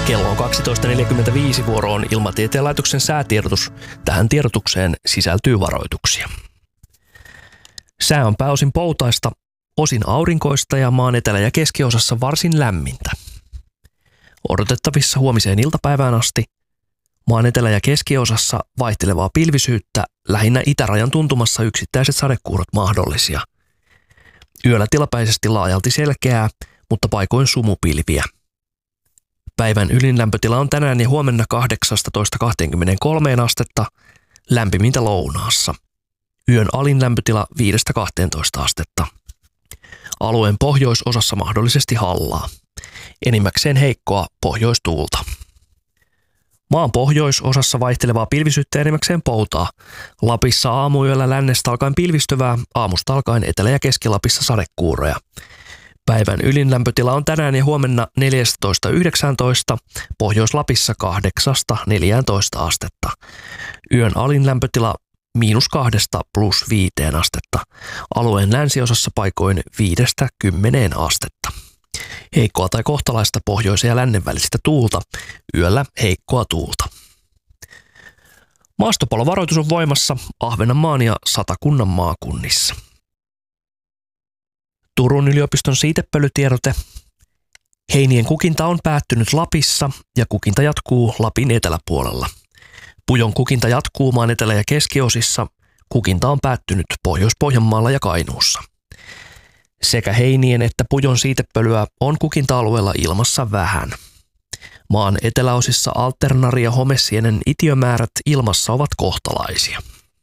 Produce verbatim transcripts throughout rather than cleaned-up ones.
Kello on kaksitoista neljäkymmentäviisi, vuoro on Ilmatieteen laitoksen säätiedotus. Tähän tiedotukseen sisältyy varoituksia. Sää on pääosin poutaista, osin aurinkoista ja maan etelä- ja keskiosassa varsin lämmintä. Odotettavissa huomiseen iltapäivään asti maan etelä- ja keskiosassa vaihtelevaa pilvisyyttä, lähinnä itärajan tuntumassa yksittäiset sadekuurot mahdollisia. Yöllä tilapäisesti laajalti selkeää, mutta paikoin sumupilviä. Päivän ylinlämpötila on tänään ja huomenna kahdeksastatoista kaksikymmentäkolme astetta, lämpimintä lounaassa. Yön alin lämpötila viidestä kahteentoista astetta. Alueen pohjoisosassa mahdollisesti hallaa. Enimmäkseen heikkoa pohjoistuulta. Maan pohjoisosassa vaihtelevaa pilvisyyttä enimmäkseen poutaa. Lapissa aamuyöllä lännestä alkaen pilvistyvää, aamusta alkaen Etelä- ja Keski-Lapissa sadekuuroja. Päivän ylinlämpötila on tänään ja huomenna neljätoista yhdeksäntoista, Pohjois-Lapissa kahdeksasta neljääntoista astetta. Yön alin lämpötila miinus kahdesta plus viiteen astetta. Alueen länsiosassa paikoin viidestä kymmeneen astetta. Heikkoa tai kohtalaista pohjoisen ja lännen välistä tuulta. Yöllä heikkoa tuulta. Maastopalovaroitus on voimassa Ahvenanmaan ja Satakunnan maakunnissa. Turun yliopiston siitepölytiedote. Heinien kukinta on päättynyt Lapissa ja kukinta jatkuu Lapin eteläpuolella. Pujon kukinta jatkuu maan etelä- ja keskiosissa. Kukinta on päättynyt Pohjois-Pohjanmaalla ja Kainuussa. Sekä heinien että pujon siitepölyä on kukinta-alueella ilmassa vähän. Maan eteläosissa alternari- ja homesienen itiömäärät ilmassa ovat kohtalaisia.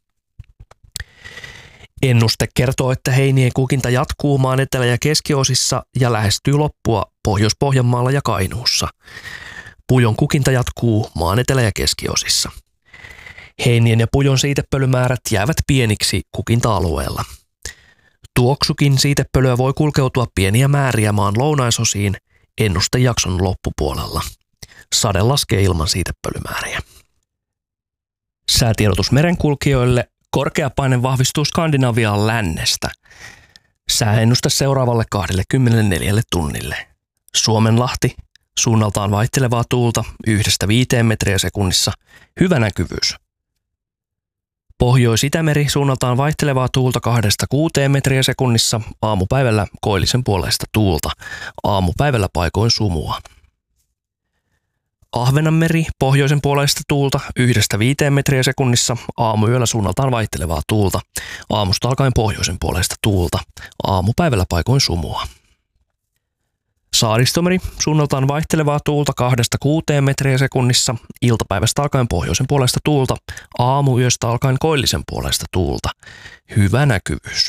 Ennuste kertoo, että heinien kukinta jatkuu maan etelä- ja keskiosissa ja lähestyy loppua Pohjois-Pohjanmaalla ja Kainuussa. Pujon kukinta jatkuu maan etelä- ja keskiosissa. Heinien ja pujon siitepölymäärät jäävät pieniksi kukinta-alueella. Tuoksukin siitepölyä voi kulkeutua pieniä määriä maan lounaisosiin ennustejakson loppupuolella. Sade laskee ilman siitepölymääriä. Säätiedotus merenkulkijoille. Korkea paine vahvistuu Skandinaviaan lännestä. Sääennuste seuraavalle kaksikymmentäneljä tunnille. Suomenlahti, suunnaltaan vaihtelevaa tuulta yhdestä viiteen metriä sekunnissa, hyvä näkyvyys. Pohjois-Itämeri, suunnaltaan vaihtelevaa tuulta kahdesta kuuteen metriä sekunnissa, aamupäivällä koillisen puoleista tuulta, aamupäivällä paikoin sumua. Ahvenanmeri, pohjoisen puoleista tuulta yhdestä viiteen metriä sekunnissa, aamuyöllä suunnaltaan vaihtelevaa tuulta, aamusta alkaen pohjoisen puoleista tuulta, aamupäivällä paikoin sumua. Saaristomeri, suunnaltaan vaihtelevaa tuulta kahdesta kuuteen metriä sekunnissa, iltapäivästä alkaen pohjoisen puolesta tuulta, aamuyöstä alkaen koillisen puolesta tuulta, hyvä näkyvyys.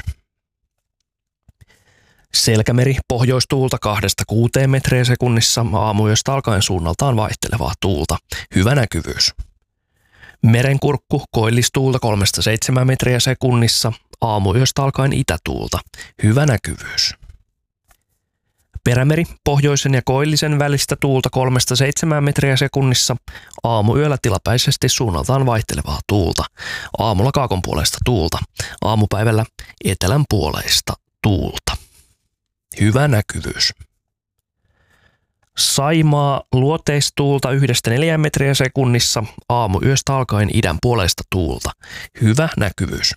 Selkämeri, pohjoistuulta kahdesta kuuteen metriä sekunnissa, aamuyöstä alkaen suunnaltaan vaihtelevaa tuulta, hyvä näkyvyys. Merenkurkku, koillistuulta kolmesta seitsemään metriä sekunnissa, aamuyöstä alkaen itätuulta, hyvä näkyvyys. Perämeri, pohjoisen ja koillisen välistä tuulta kolmesta seitsemään metriä sekunnissa, aamuyöllä tilapäisesti suunnaltaan vaihtelevaa tuulta, aamulla kaakon puolesta tuulta, aamupäivällä etelän puoleista tuulta. Hyvä näkyvyys. Saimaa, luoteistuulta yhdestä neljään metriä sekunnissa, aamuyöstä alkaen idän puoleista tuulta. Hyvä näkyvyys.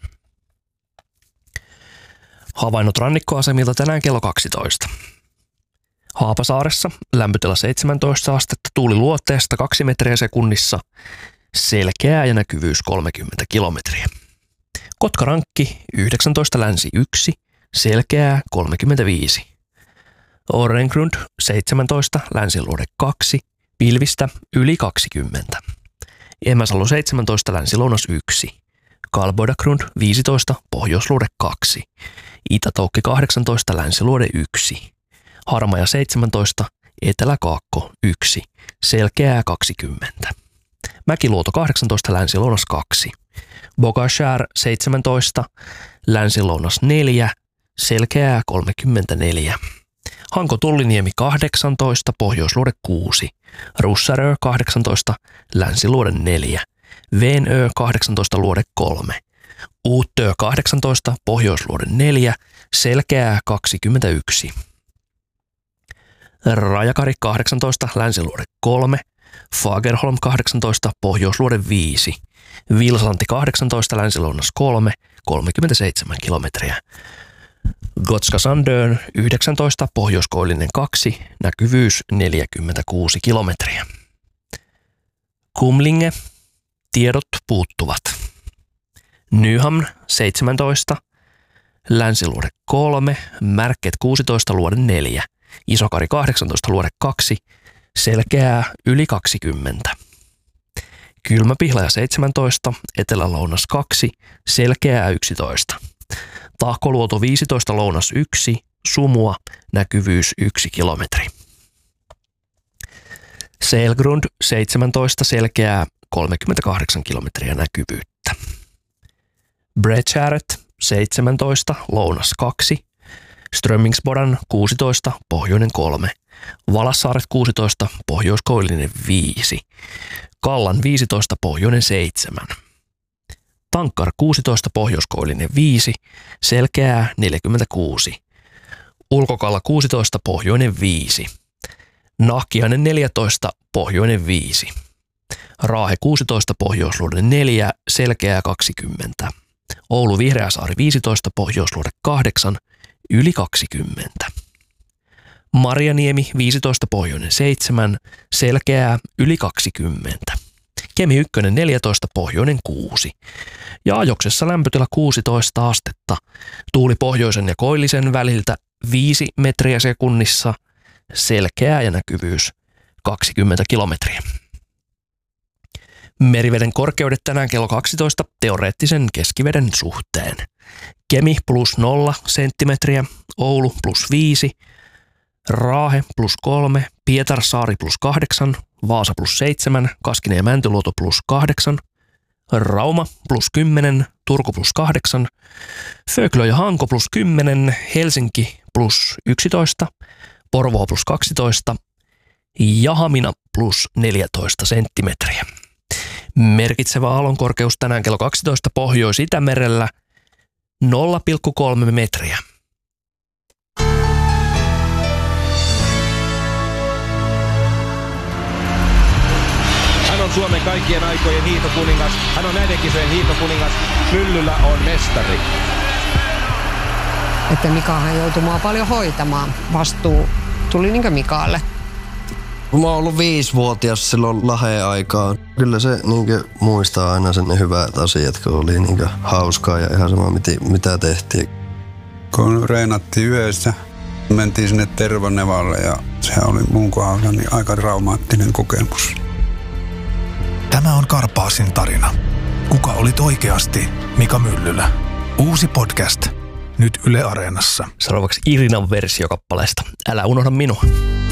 Havainnot rannikkoasemilta tänään kello kaksitoista. Haapasaaressa lämpötila seitsemäntoista astetta, tuuli luoteesta kaksi metriä sekunnissa, selkeää ja näkyvyys kolmekymmentä kilometriä. Kotkarankki yhdeksäntoista länsi yksi, selkeää kolmekymmentäviisi. Orrengrund seitsemäntoista länsiluode kaksi, pilvistä yli kaksikymmentä. Emäsalo seitsemäntoista länsilounas yksi. Kalbodagrund viisitoista pohjoisluode kaksi. Itätoukki kahdeksantoista länsiluode yksi. Harmaja seitsemäntoista eteläkaakko yksi, selkeää kaksikymmentä. Mäkiluoto kahdeksantoista länsilounas kaksi. Bogashär seitsemäntoista länsilounas neljä, selkeää kolmekymmentäneljä. Hanko Tulliniemi kahdeksantoista, pohjoisluode kuusi. Russarö kahdeksantoista, länsiluode neljä. Veenö kahdeksantoista, luode kolme. Uuttö kahdeksantoista, pohjoisluode neljä, selkeää kaksikymmentäyksi. Rajakari kahdeksantoista, länsiluode kolme. Fagerholm kahdeksantoista, Pohjoisluode viisi, Vilsanti kahdeksantoista, Länsi-Lounas kolme, kolmekymmentäseitsemän kilometriä. Gotska Sandön yhdeksäntoista, Pohjoiskoillinen kaksi, näkyvyys neljäkymmentäkuusi kilometriä. Kumlinge, tiedot puuttuvat. Nyhamn seitsemäntoista, Länsiluode kolme, Märket kuusitoista, Luode neljä, Isokari kahdeksantoista, Luode kaksi, Selkeää yli kaksikymmentä. Kylmäpihlaja seitsemäntoista, Etelä-Lounas kaksi, Selkeää yksitoista. Tahkoluoto viisitoista, Lounas yksi, Sumua, näkyvyys yksi kilometri. Selgrund seitsemäntoista, Selkeää kolmekymmentäkahdeksan kilometriä näkyvyyttä. Breckäret seitsemäntoista, Lounas kaksi, Strömmingsbodan kuusitoista, Pohjoinen kolme, Valassaaret kuusitoista, Pohjoiskoillinen viisi, Kallan viisitoista, Pohjoinen seitsemän, Tankkar kuusitoista, Pohjoiskoillinen viisi, Selkeää neljäkymmentäkuusi, Ulkokalla kuusitoista, Pohjoinen viisi, Nahkiainen neljätoista, Pohjoinen viisi, Raahe kuusitoista, Pohjoisluode neljä, Selkeää kaksikymmentä, Oulu Vihreäsaari viisitoista, Pohjoisluode kahdeksan, yli kaksikymmentä. Marjaniemi viisitoista, Pohjoinen seitsemän, Selkeää yli kaksikymmentä. Kemi yksi neljätoista, Pohjoinen kuusi. Ja Ajoksessa lämpötila kuusitoista astetta. Tuuli pohjoisen ja koillisen väliltä viisi metriä sekunnissa. Selkeää ja näkyvyys kaksikymmentä kilometriä. Meriveden korkeudet tänään kello kaksitoista teoreettisen keskiveden suhteen. Kemi plus nolla senttimetriä, Oulu plus viisi, Raahe plus kolme, Pietarsaari plus kahdeksan, Vaasa plus seitsemän, Kaskinen ja Mäntyluoto plus kahdeksan, Rauma plus kymmenen, Turku plus kahdeksan, Föglö ja Hanko plus kymmenen, Helsinki plus yksitoista, Porvoo plus kaksitoista ja Hamina plus neljätoista senttimetriä. Merkitsevä aallonkorkeus tänään kello kaksitoista Pohjois-Itämerellä nolla pilkku kolme metriä. Hän on Suomen kaikkien aikojen hiihtokuningas. Hän on näiden kisojen hiihtokuningas. Myllyllä on mestari. Että Mikahan joutui mua paljon hoitamaan. Vastuu tuli niinkö Mikaalle. Mä oon ollut viisivuotias silloin Laheen aikaan. Kyllä se niinkö muistaa aina sen ne hyvät asiat, kun oli niinkö hauskaa ja ihan sama mitä tehtiin. Kun reenattiin yhdessä, mentiin sinne Tervanevalle ja se oli mun kohdalla niin aika traumaattinen kokemus. Tämä on Karpaasin tarina. Kuka olit oikeasti Mika Myllylä? Uusi podcast. Nyt Yle Areenassa. Seuraavaksi Irinan versio kappaleesta Älä unohda minua.